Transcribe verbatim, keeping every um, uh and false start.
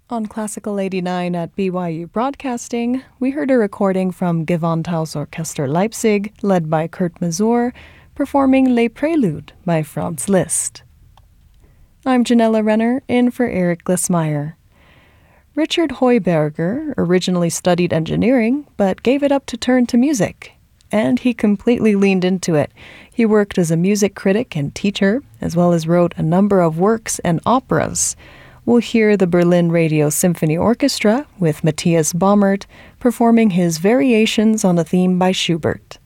On Classical eighty-nine at B Y U Broadcasting, we heard a recording from Gewandhausorchester Leipzig, led by Kurt Masur, performing Les Préludes by Franz Liszt. I'm Janella Renner, in for Eric Glissmeyer. Richard Heuberger originally studied engineering, but gave it up to turn to music. And he completely leaned into it. He worked as a music critic and teacher, as well as wrote a number of works and operas. We'll hear the Berlin Radio Symphony Orchestra with Matthias Baumert performing his variations on a theme by Schubert.